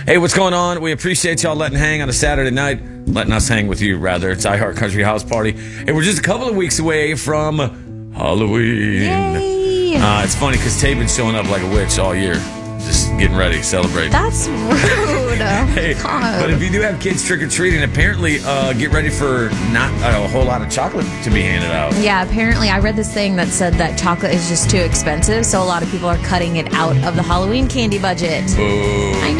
Hey, what's going on? We appreciate y'all letting hang on a Saturday night. Letting us hang with you, rather. It's iHeart Country House Party. And we're just a couple of weeks away from Halloween. Yay! It's funny because Taven's showing up like a witch all year. Just getting ready, celebrating. That's rude. Hey, God. but if you do have kids trick-or-treating, apparently get ready for not a whole lot of chocolate to be handed out. Yeah, apparently I read this thing that said that chocolate is just too expensive, so a lot of people are cutting it out of the Halloween candy budget. Boo. I know.